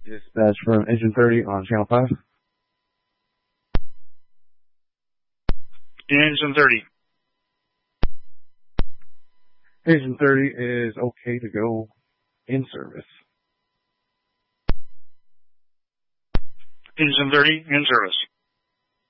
Dispatch from Engine 30 on Channel 5. Engine 30. Engine 30 is okay to go in service. Engine 30 in service.